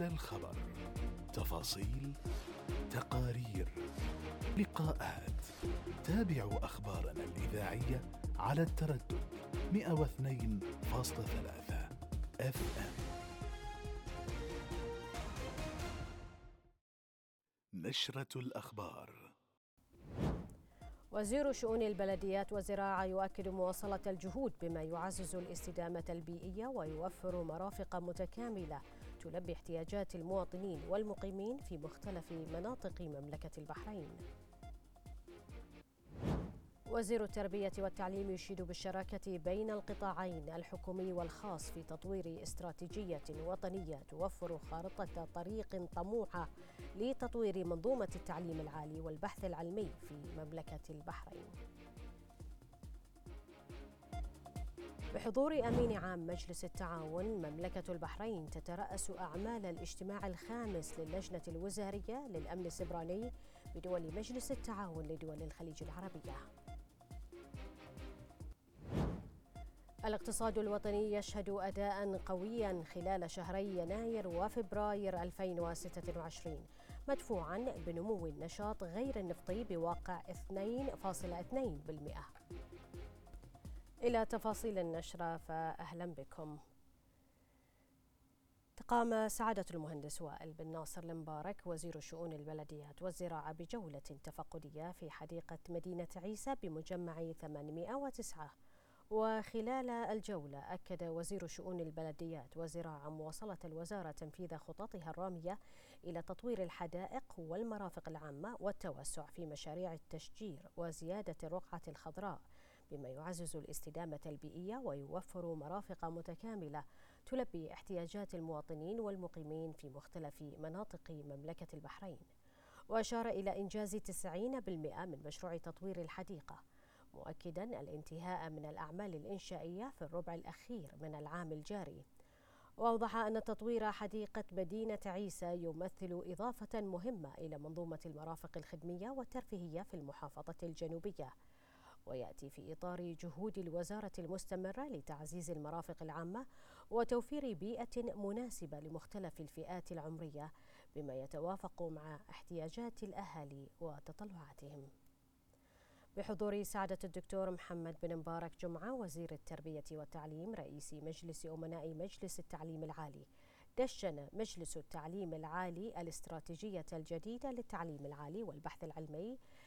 على الخبر، تفاصيل، تقارير، لقاءات. تابعوا أخبارنا الإذاعية على التردد 102.3 FM. نشرة الأخبار. وزير شؤون البلديات والزراعة يؤكد مواصلة الجهود بما يعزز الاستدامة البيئية ويوفر مرافق متكاملة تلبي احتياجات المواطنين والمقيمين في مختلف مناطق مملكة البحرين. وزير التربية والتعليم يشيد بالشراكة بين القطاعين الحكومي والخاص في تطوير استراتيجية وطنية توفر خارطة طريق طموحة لتطوير منظومة التعليم العالي والبحث العلمي في مملكة البحرين. بحضور أمين عام مجلس التعاون، مملكة البحرين تترأس أعمال الاجتماع الخامس للجنة الوزارية للأمن السيبراني بدول مجلس التعاون لدول الخليج العربية. الاقتصاد الوطني يشهد أداء قويا خلال شهري يناير وفبراير 2026 مدفوعا بنمو النشاط غير النفطي بواقع 2.2%. إلى تفاصيل النشرة فأهلا بكم. قام سعادة المهندس وائل بن ناصر المبارك وزير شؤون البلديات والزراعة بجولة تفقدية في حديقة مدينة عيسى بمجمع 809. وخلال الجولة أكد وزير شؤون البلديات والزراعة مواصلة الوزارة تنفيذ خططها الرامية إلى تطوير الحدائق والمرافق العامة والتوسع في مشاريع التشجير وزيادة الرقعة الخضراء بما يعزز الاستدامة البيئية ويوفر مرافق متكاملة تلبي احتياجات المواطنين والمقيمين في مختلف مناطق مملكة البحرين. وأشار إلى إنجاز 90% من مشروع تطوير الحديقة، مؤكدا الانتهاء من الأعمال الإنشائية في الربع الأخير من العام الجاري. وأوضح أن تطوير حديقة مدينة عيسى يمثل إضافة مهمة إلى منظومة المرافق الخدمية والترفيهية في المحافظة الجنوبية، ويأتي في إطار جهود الوزارة المستمرة لتعزيز المرافق العامة وتوفير بيئة مناسبة لمختلف الفئات العمرية بما يتوافق مع احتياجات الأهالي وتطلعاتهم. بحضور سعادة الدكتور محمد بن مبارك جمعة وزير التربية والتعليم رئيس مجلس أمناء مجلس التعليم العالي، دشن مجلس التعليم العالي الاستراتيجية الجديدة للتعليم العالي والبحث العلمي